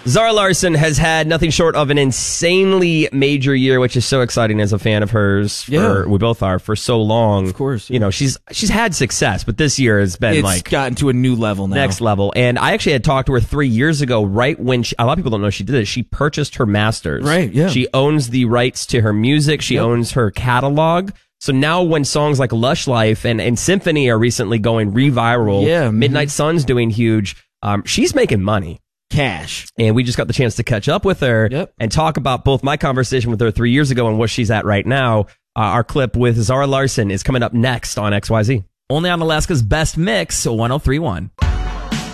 Zara Larsson has had nothing short of an insanely major year, which is so exciting as a fan of hers. We both are for so long. Of course. You know, she's had success, but this year has been It's gotten to a new level now. Next level. And I actually had talked to her 3 years ago, right when a lot of people don't know she did it. She purchased her masters. Right, yeah. She owns the rights to her music. She owns her catalog. So now when songs like Lush Life and Symphony are recently going reviral, Midnight Sun's doing huge, she's making money. Cash. And we just got the chance to catch up with her and talk about both my conversation with her 3 years ago and what she's at right now. Our clip with Zara Larsson is coming up next on XYZ. Only on Alaska's Best Mix, 1031.